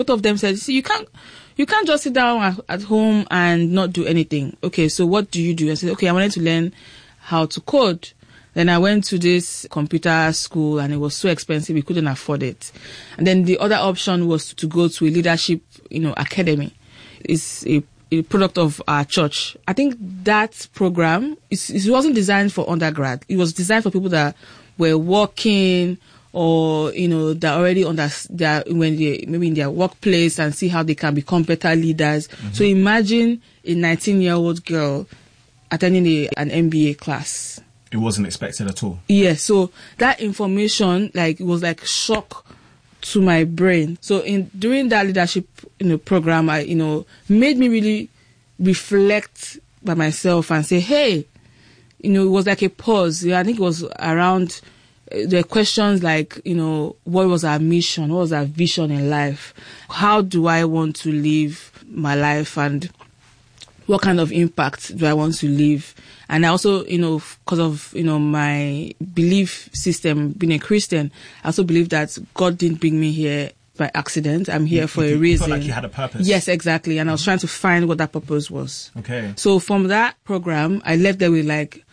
Both of them said, see, you can't just sit down at home and not do anything. Okay, so what do you do? I said, okay, I wanted to learn how to code. Then I went to this computer school and it was so expensive, we couldn't afford it. And then the other option was to go to a leadership, academy. It's a product of our church. I think that program, it wasn't designed for undergrad. It was designed for people that were working or, that already when they maybe in their workplace and see how they can become better leaders. Mm-hmm. So imagine a 19-year-old girl attending an MBA class. It wasn't expected at all. Yeah, so that information, it was like shock to my brain. So during that leadership, program, I, made me really reflect by myself and say, hey, it was like a pause. I think it was around the questions like, what was our mission? What was our vision in life? How do I want to live my life? And what kind of impact do I want to leave? And I also, because of, my belief system, being a Christian, I also believe that God didn't bring me here by accident. I'm here for a reason. You felt like you had a purpose. Yes, exactly. And I was trying to find what that purpose was. Okay. So from that program, I left there with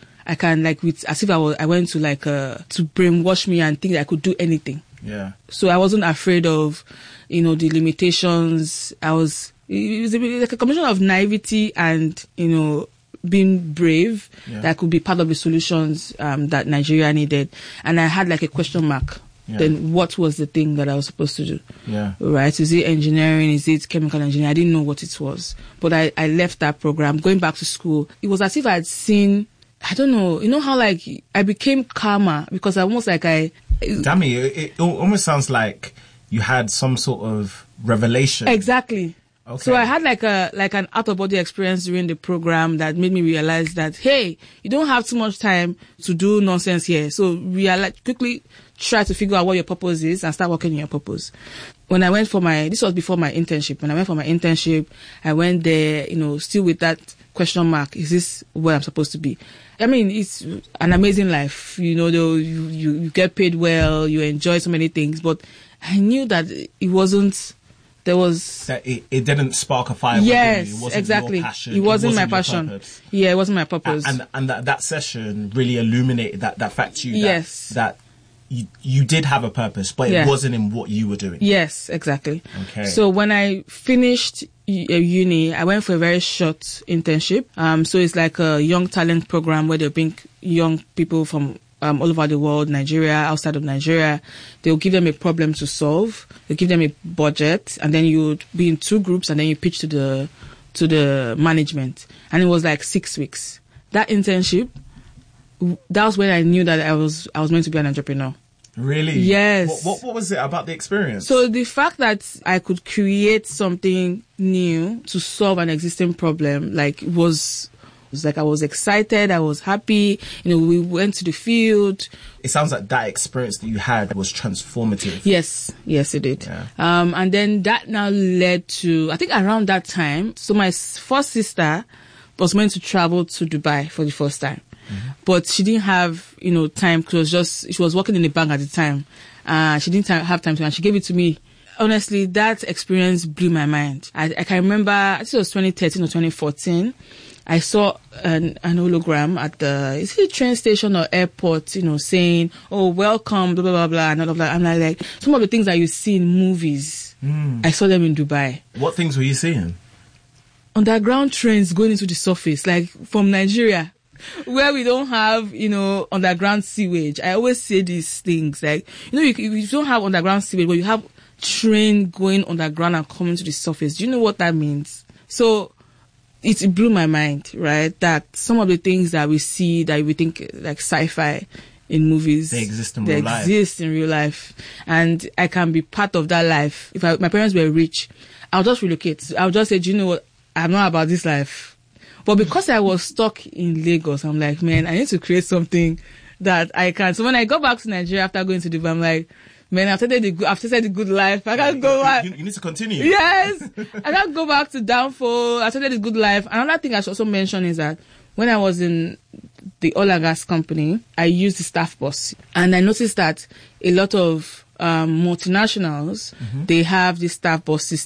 as if I went to to brainwash me and think that I could do anything. Yeah. So I wasn't afraid of, the limitations. It was like a combination of naivety and, being brave that could be part of the solutions that Nigeria needed. And I had a question mark. Yeah. Then what was the thing that I was supposed to do? Yeah. Right? Is it engineering? Is it chemical engineering? I didn't know what it was. But I left that program. Going back to school, it was as if I had seen, I don't know, how I became calmer because Dammy, it almost sounds like you had some sort of revelation. Exactly. Okay. So I had an out-of-body experience during the program that made me realize that, hey, you don't have too much time to do nonsense here. So quickly try to figure out what your purpose is and start working on your purpose. When I went this was before my internship. When I went for my internship, I went there, still with that question mark. Is this where I'm supposed to be? I mean, it's an amazing life. You get paid well, you enjoy so many things, but I knew that it wasn't. There was that it didn't spark a fire. Yes, within you. It wasn't exactly. Your passion. It wasn't my passion. Purpose. Yeah, it wasn't my purpose. And that session really illuminated that fact to you. Yes. That you did have a purpose, but it wasn't in what you were doing. Yes, exactly. Okay. So when I finished uni, I went for a very short internship. So it's like a young talent program where they bring young people from all over the world, Nigeria, outside of Nigeria. They'll give them a problem to solve. They'll give them a budget, and then you would be in two groups, and then you pitch to the management. And it was 6 weeks. That internship, that was when I knew that I was meant to be an entrepreneur. Really? Yes. What was it about the experience? So the fact that I could create something new to solve an existing problem, was I was excited, I was happy, we went to the field. It sounds like that experience that you had was transformative. Yes, it did. Yeah. And then that now led to, I think around that time, so my first sister was meant to travel to Dubai for the first time. Mm-hmm. But she didn't have, time because she was working in the bank at the time. She didn't have time to, and she gave it to me. Honestly, that experience blew my mind. I can remember, I think it was 2013 or 2014. I saw an hologram at the train station or airport, saying, "Oh, welcome, blah, blah, blah, blah," and all of that. I'm like, some of the things that you see in movies, I saw them in Dubai. What things were you seeing? Underground trains going into the surface, from Nigeria, where we don't have, underground sewage. I always say these things, you don't have underground sewage, but you have train going underground and coming to the surface. Do you know what that means? So it blew my mind, right? That some of the things that we see that we think sci-fi in movies, they exist in real life. And I can be part of that life. If my parents were rich, I'll just relocate. I'll just say, do you know what? I'm not about this life. But because I was stuck in Lagos, I'm like, man, I need to create something that I can. So when I got back to Nigeria after going to Dubai, I'm like, man, I've tasted the good life. I can't go back. You need to continue. Yes. I can't go back to downfall. I've tasted the good life. Another thing I should also mention is that when I was in the oil and gas company, I used the staff bus. And I noticed that a lot of multinationals, they have the staff bus system.